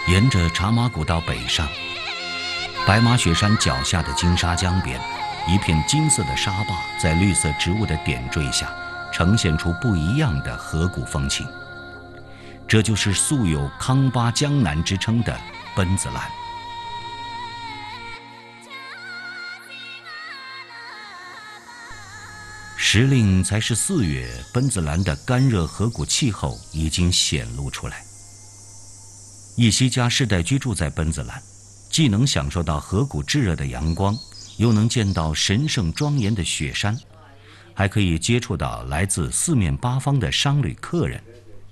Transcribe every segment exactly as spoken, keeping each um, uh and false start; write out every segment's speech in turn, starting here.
沿着茶马古道北上，白马雪山脚下的金沙江边，一片金色的沙坝在绿色植物的点缀下，呈现出不一样的河谷风情。这就是素有康巴江南之称的奔子栏。时令才是四月，奔子栏的干热河谷气候已经显露出来。一西家世代居住在奔子栏，既能享受到河谷炙热的阳光，又能见到神圣庄严的雪山，还可以接触到来自四面八方的商旅客人。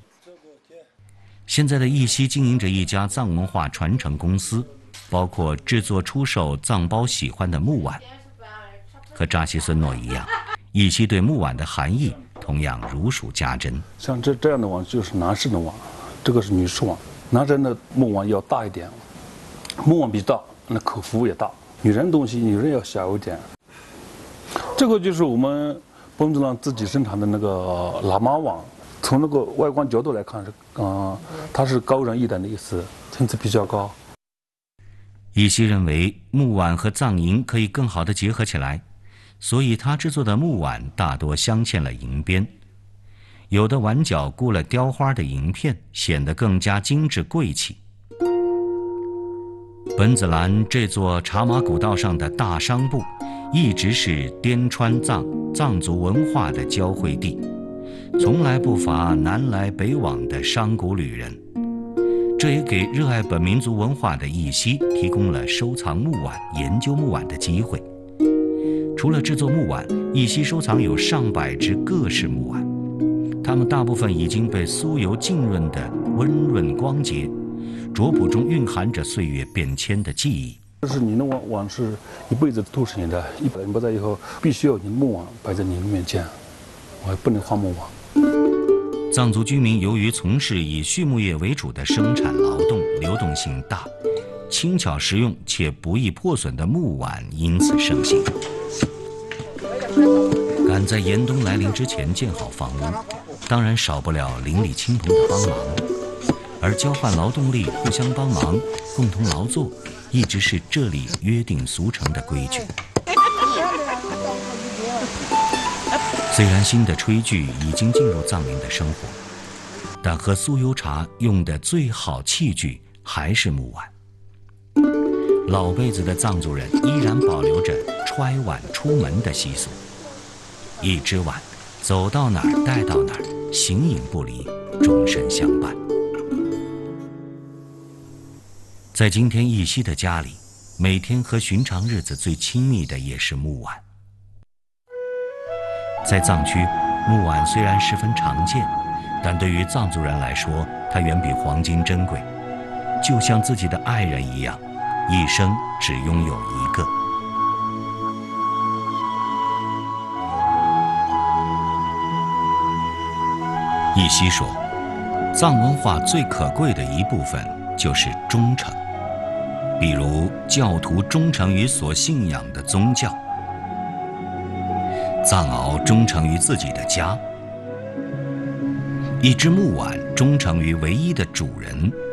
现在的义溪经营着一家藏文化传承公司，包括制作出售藏胞喜欢的木碗。和扎西孙诺一样，义溪对木碗的含义同样如数家珍。 像这这样的碗就是男士的碗，这个是女士碗。男人的木碗要大一点，木碗比大，那口幅也大。女人东西，女人要小一点。这个就是我们奔子栏自己生产的那个喇嘛碗。从那个外观角度来看，是，嗯、呃，它是高人一等的意思，层次比较高。 义溪认为木碗和藏银可以更好地结合起来，所以他制作的木碗大多镶嵌了银边，有的碗角箍了雕花的银片，显得更加精致贵气。奔子栏这座茶马古道上的大商埠，一直是滇川藏藏族文化的交汇地，从来不乏南来北往的商贾旅人。这也给热爱本民族文化的义溪提供了收藏木碗、研究木碗的机会。除了制作木碗，义溪收藏有上百只各式木碗，它们大部分已经被酥油浸润的温润光洁，拙朴中蕴含着岁月变迁的记忆。 就是你的碗碗是一辈子都是你的，一百年不在以后，必须要你的木碗摆在你的面前，我还不能换木碗。 藏族居民由于从事以畜牧业为主的生产劳动，流动性大，轻巧实用且不易破损的木碗因此盛行。赶在严冬来临之前建好房屋，当然少不了邻里亲朋的帮忙，而交换劳动力、互相帮忙、共同劳作，一直是这里约定俗成的规矩。虽然新的炊具已经进入藏民的生活，但喝酥油茶用的最好器具还是木碗。老辈子的藏族人依然保留着揣碗出门的习俗，一只碗，走到哪儿带到哪儿，形影不离，终身相伴。在今天义溪的家里，每天和寻常日子最亲密的也是木碗。在藏区，木碗虽然十分常见，但对于藏族人来说，它远比黄金珍贵，就像自己的爱人一样，一生只拥有一个。义溪说，藏文化最可贵的一部分就是忠诚，比如教徒忠诚于所信仰的宗教，藏獒忠诚于自己的家，一只木碗忠诚于唯一的主人